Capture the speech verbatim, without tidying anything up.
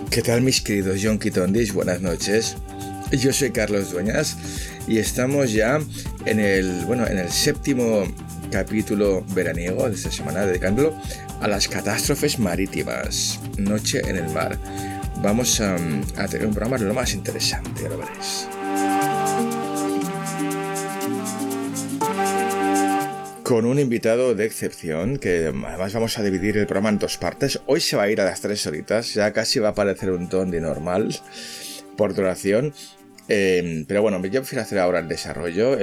¿Qué tal, mis queridos yonkitondis? Buenas noches. Yo soy Carlos Dueñas y estamos ya en el, bueno, en el séptimo capítulo veraniego de esta semana, dedicándolo a las catástrofes marítimas. Noche en el mar. Vamos a, a tener un programa lo más interesante, ya lo veréis. Con un invitado de excepción, que además vamos a dividir el programa en dos partes. Hoy se va a ir a las tres horitas, ya casi va a parecer un tondi normal por duración. Eh, pero bueno, yo prefiero hacer ahora el desarrollo.